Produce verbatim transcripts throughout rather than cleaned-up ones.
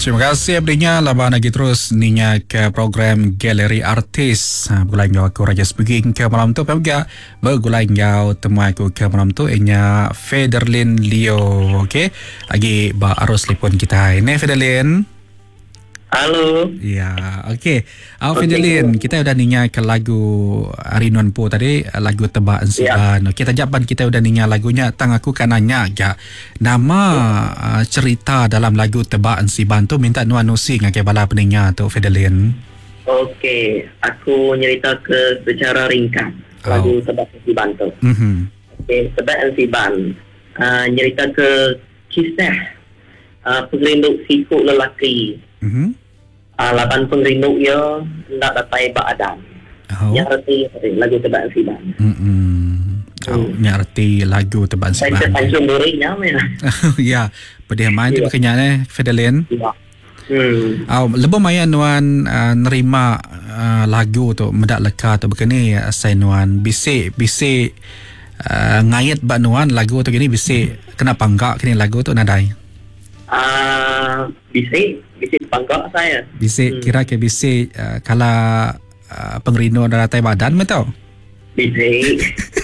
Terima kasih abdinya laban lagi terus ninya ke program Galeri Artis. Ha, bergulai ngau aku Raja Speaking ke malam tu. Pemga bergulai ngau temu aku ke malam tu inya Federlin Leo. Okey. Lagi ba arus telefon kita. Ini Federlin. Halo. Ya, okey. Au okay, Federlin, kita udah ninya ke lagu Arinuan Po tadi, lagu Tebak Siban. Ya. Okey, tajaban kita udah ninya lagunya. Tang aku kan nanya ya. Nama ya. uh, cerita dalam lagu Tebak Siban tu minta nuan nusi ngake bala peninga tu Federlin. Okey, aku nyerita ke secara ringkas oh. lagu Tebak Siban tu. Mhm. Okey, Tebak Siban uh, nyerita ke kisah uh, pengerinduk sikuk lelaki. Mm-hmm. Uh, laban pengerinduk ia nak dapat badan. Oh. Yang arti lagu Tebak Siban. Hmm. Oh, yang arti lagu Tebak Siban. Saya pancung durinya ya. Ya, pedih main tu berkenyak eh Federlin. Ya. Hmm. Oh, lebih mayan nuan uh, nerima uh, lagu tu medak leka tu begini uh, saya nuan bisik bisik uh, ngayat bak nuan lagu tu gini bisik hmm. kenapa enggak kini lagu tu nadai. Ah, uh, bisik bisik panggak saya. Bisik hmm. kira ke bisik uh, kala uh, pengerino daratai badan betul? Bisik.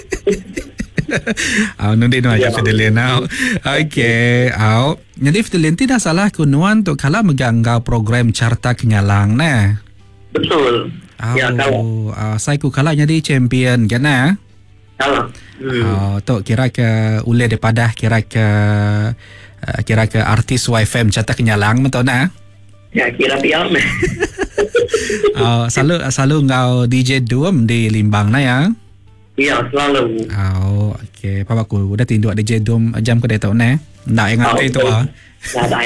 Au nundi nuan ya Federlin au. Okey, au. Jadi Federlin tidak salah kunuan tu kala meganggau program Carta Kenyalang nah. Betul. Au, ya kalau. Uh, saya ku kala jadi champion kan nah. Kalau. Hmm. Au, tu kira ke ule daripada kira ke Uh, kira ke artis Y F M Carta Kenyalang betul nak? Ya kira biar meh. uh, selalu selalu ngau D J Dum di Limbang na ya? Ya selalu. Oh, okey. Papa aku udah tindu D J Dum jam ke dia tahu ne? Nak yang ngerti tu ah. Nak dah.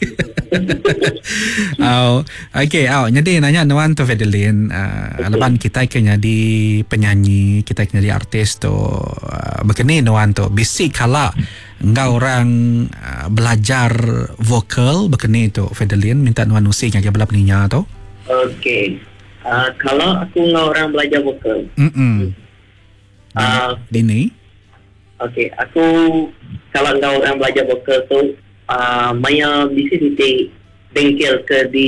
Oh, okey. Oh, jadi nanya nuan tu Federlin, uh, okay. Lepas kita kena jadi penyanyi, kita kena jadi artis tu. Uh, begini nuan tu, basic kala engkau orang uh, belajar vokal begini tu Federlin minta nuan usik yang kena peninya tu. Okey. Uh, kalau aku engkau orang belajar vokal. Hmm. Uh, Dini. Okey, aku kalau engkau orang belajar vokal tu Uh, maya bisa di bengkel ke di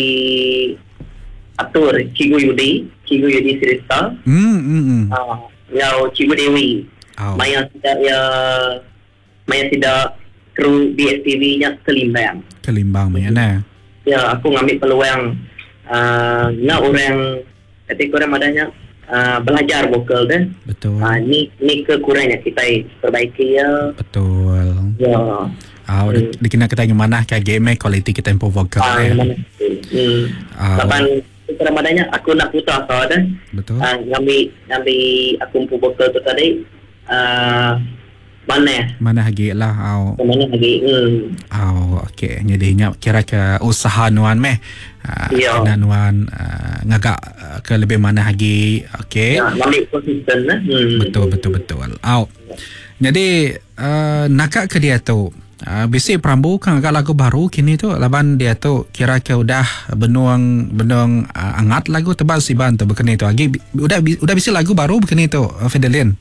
atur Cikgu Yudi Cikgu Yudi Sirista hmm hmm uh, ngau Cikgu Dewi oh. Maya tidak ya Maya tidak kru D S T V-nya Kelimbang Kelimbang Maya nah ya aku ngambil peluang uh, ngau orang ketika orang adanya uh, belajar vokal deh betul uh, ni ni kekurangannya kita perbaiki ya betul ya. Ah, uh, hmm. Dikena kita yang mana kayak game kualiti kita tempo vokal. Ah, uh, mana? Hmm. Uh, Lapan Ramadannya aku nak putar so ada. Betul. Ah, uh, ngambil ngambil aku pun vokal tu tadi. Ah, uh, mana? Mana lagi lah. Au. Oh. Mana lagi? Hmm. Oh, okey. Jadinya kira ke usaha nuan meh. Uh, yeah. Nuan uh, ngagak uh, ke lebih mana lagi. Okey. Ya, ngambil konsisten lah. Hmm. Betul betul betul. Au. Jadi uh, nakak ke dia tu. Uh, basic Prambu kan agak lagu baru kini tu laban dia tu kira ke udah benuang benuang uh, angat lagu Tebak Siban tu begini tu lagi udah udah basic lagu baru begini tu uh, Federlin.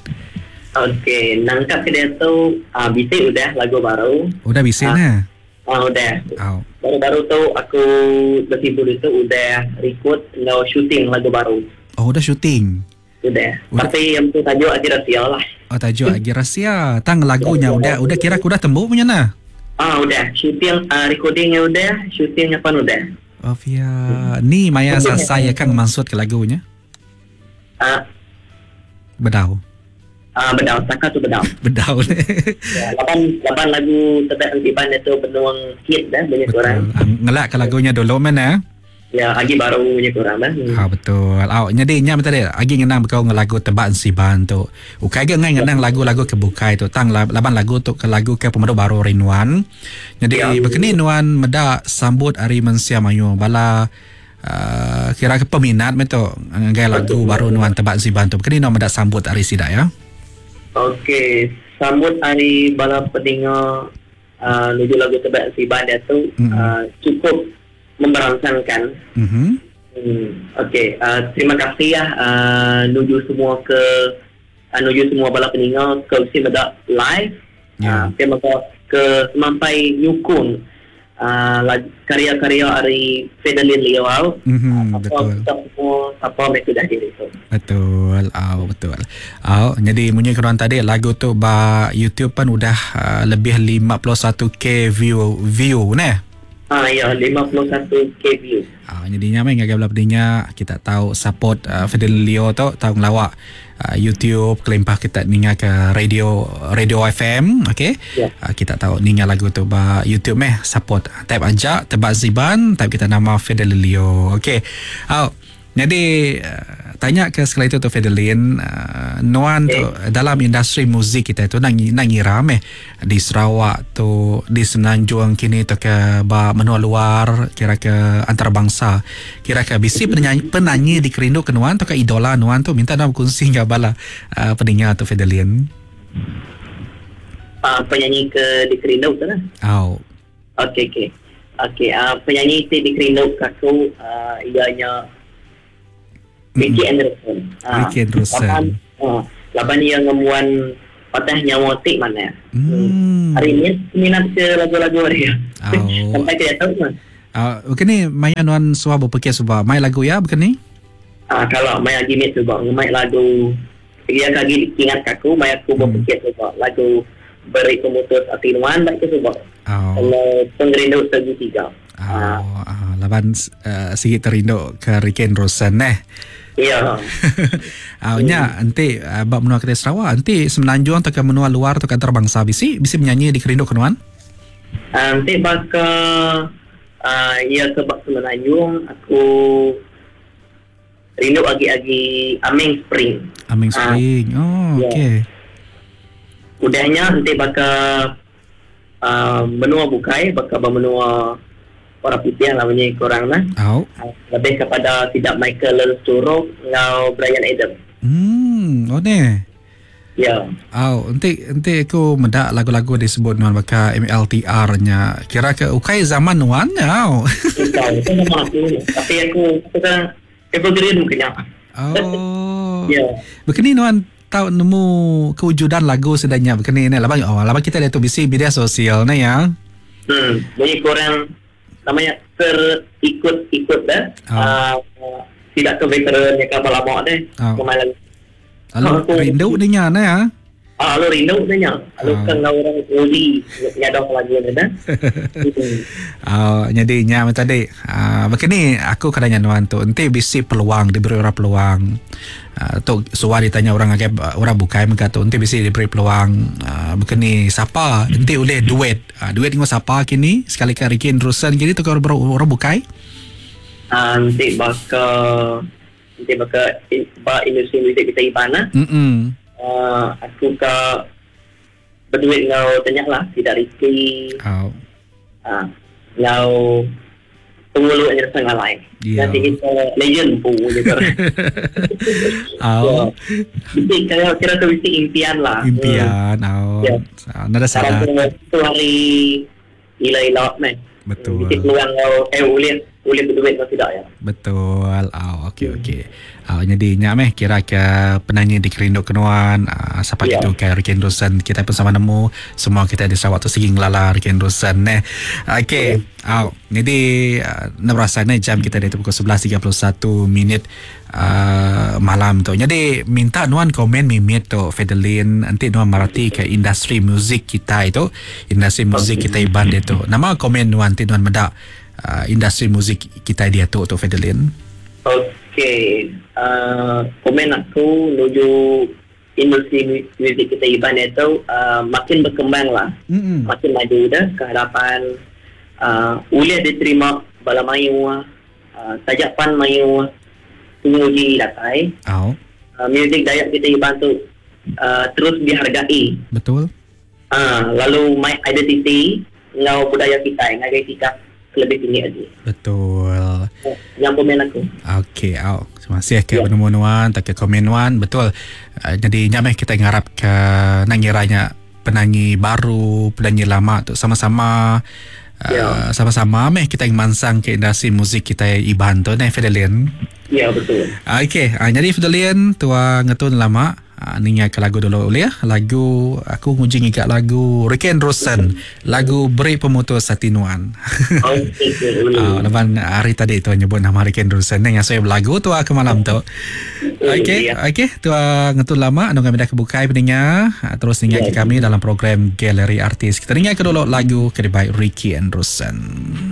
Okey, nangkap ke dia tu uh, basic udah lagu baru. Udah basic uh, nah. Oh, udah. Oh. Baru-baru tu aku bersibuk itu udah record no shooting lagu baru. Oh, udah shooting. Udah. udah. Tapi yang tu tajuk Agi Rahsia lah. Oh, tajuk Agi Rahsia. Tang lagunya udah udah kira aku udah tembuk punya nah. Ah, udah. Shooting uh, recordingnya udah, shootingnya pun udah. Oh, ya. Hmm. Ni Maya saya kan maksud ke lagunya. Ah. Uh, bedau. Ah, uh, bedau. Saka tu bedau. Bedau. Ya, lapan lapan lagu Tebak Siban itu benuang hit dah banyak betul. Orang. Ngelak ke lagunya dulu mana? Ya, agi baru punya kurang dah. Ah, betul. Oh, jadi nya betul dia. Agi ngenang kau ngelagu Tebak Siban tu. Ukai ke ngai ngenang lagu-lagu kebukai tu. Tang laban lagu tu ke lagu ke pemedu baru Rinuan. Jadi ya. Begini nuan meda sambut hari Mensia Mayu bala uh, kira ke peminat meto ngai lagu betul. Baru nuan Tebak Siban tu. Begini nuan meda sambut hari sida ya. Okey, sambut hari bala pendengar uh, nuju lagu Tebak Siban dia tu mm-hmm. uh, cukup memberangsangkan. Mm-hmm. Hmm, Okey, uh, terima kasih ya uh, nuju semua ke uh, nuju semua bala pendengar ke usi medak live. Yeah. Uh, terima kasih ke semampai nyukung uh, karya-karya dari Fidelin Liao. Mm-hmm, betul. Apa mereka dah diri tu. Betul. Oh, betul. Oh, jadi munyi keruan tadi lagu tu ba YouTube pun udah uh, lebih lima puluh satu ribu view view neh. Ah ya, lima puluh satu ribu view. Ah, jadinya mai ngagap labdinya kita tahu support uh, Fidelin Liao tu tahu ngelawak uh, YouTube kelimpah kita ninga ke radio radio F M, okey. Yeah. Uh, kita tahu ninga lagu tu ba YouTube meh support. Type aja tebak Ziban, type kita nama Fidelin Liao. Okey. Oh, jadi uh, tanya ke sekali itu tu Fidelin, uh, Nuan okay. tu dalam industri muzik kita tu nang nang rame di Sarawak tu, di Semenanjung kini tu ke ba menua luar, kira ke antarabangsa, kira ke bisi penyanyi penyanyi di kerindu ke Nuan tu ke idola Nuan tu minta nak kongsi ke bala uh, pendengar tu Fidelin. Uh, penyanyi ke di kerindu tu lah. Oh. Okey okey. Okey, uh, penyanyi tu di kerindu aku uh, ianya Ricky Anderson. Ricky Anderson. Laban, uh, laban yang ngemuan patah nyawa tik mana. Hmm. Hari ini minat ke lagu-lagu dia. Oh. Sampai dia tahu kan. Ah, uh, begini Maya Nuan suah berpikir subah mai lagu ya begini? Ah, uh, kalau Maya gini subah mai lagu dia lagi ingat aku Maya aku hmm. berpikir subah lagu beri pemutus hati Nuan baik ke subah. Oh. Kalau pengerindu segitiga. Oh, uh, laban uh, sikit terindu ke Ricky Anderson eh. Ya. Ah, nya nanti uh, bab menua ke Sarawak, nanti Semenanjung atau ke menua luar atau ke antarabangsa bisi bisi menyanyi di kerindu kenuan? Nanti bakal uh, ya ke bab Semenanjung aku rindu agi-agi Aming Spring. Aming Spring. Uh, oh, ya. Okey. Udahnya nanti bakal uh, menua bukai, bakal menua orang putih yang namanya korang lah. Oh. Uh, lebih kepada tidak Michael Lesturo ngau Brian Adam. Hmm, oh ni. Ya. Oh, nanti nanti aku mendak lagu-lagu disebut Nuan baka M L T R-nya. Kira ke ukai zaman Nuan ya. Oh. Itu nama aku. Tapi aku kita evergreen mungkin. Oh. Ya. Begini Nuan tahu nemu kewujudan lagu sedanya begini ni. Labang oh, labang kita lihat tu bisi media sosial ni ya. Hmm, jadi korang namanya terikut-ikut dah. Oh. Uh, tidak ke veteran yang kapal lama deh. Oh. Kemarin. Lalu oh, rindu dia na ya. Ah, lalu rindu dia. Lalu oh. kan orang uli nyadong lagu ni dah. Oh, jadi nya tadi. Ah, begini aku kadang Nuan tu nanti bisi peluang diberi orang peluang. Uh, tu suara ditanya orang agak orang bukai mereka tu nanti bisi diberi peluang uh, begini siapa nanti boleh duet uh, duet dengan siapa kini sekali kali Ricky Anderson kini tu orang orang bukai uh, nanti bakal nanti bakal ba industri muzik kita ibana mm uh, aku ke berduet dengan tanya lah tidak Ricky oh. uh, ngau pengulu yang sangat lain. Yeah. Nanti kita legend pun gitu. Oh. Jadi kalau kira tu mesti impian lah. Impian. Hmm. Oh. Yeah. Nada salah. Satu hari ila-ila ni. Betul. Mesti peluang kau eh boleh boleh berduit atau tidak ya. Betul. Oh, okey okey. Oh, jadi nya meh kira ke penyanyi di Kerindu Kenuan uh, siapa yeah. Itu ke Ricky Anderson kita pun sama nemu semua kita di Sarawak tu segi ngelala Ricky Anderson eh. Okey. Yeah. Oh, jadi uh, nak rasanya jam kita dari pukul sebelas tiga puluh satu minit uh, malam tu. Jadi minta Nuan komen mimit tu Fidelin nanti Nuan merhati ke industri muzik kita itu, industri muzik kita iban dia tu. Nama komen Nuan nanti Nuan mendak uh, industri muzik kita dia tu tu Fidelin. Okey, uh, komen aku menuju industri muzik kita iban itu uh, makin berkembang lah, mm-hmm. makin maju dah ke hadapan. Uh, boleh diterima bala mayu, uh, tajapan mayu, penguji datai. Oh. Uh, muzik Dayak kita iban tu uh, terus dihargai. Betul. Uh, lalu my identity, ngau budaya kita, ngagai kita lebih tinggi lagi. Betul. Yang komen aku. Okey, oh. Terima kasih ke penemu Nuan, tak ke komen Nuan. Betul. Uh, jadi nyameh kita ngarap ke nangiranya penyanyi baru, penyanyi lama tu sama-sama uh, yeah. sama-sama meh kita mansang ke industri muzik kita iban tu ni Fidelin. Ya, betul. Okey, uh, jadi Fidelin tua ngetun lama Uh, ninya ke lagu dulu boleh ya. Lagu aku nguji ngigak lagu Ricky Anderson, lagu Beri Pemutus Hati Nuan. Okey, boleh. Ah, lepas hari tadi tu nyebut nama Ricky Anderson yang saya berlagu tu ke malam tu. Okey, okey, tu ngetul lama anu kami dah kebukai pendengar. Terus dengar ke kami dalam program Galeri Artis. Kita dengar ke dulu lagu kedai Ricky Anderson.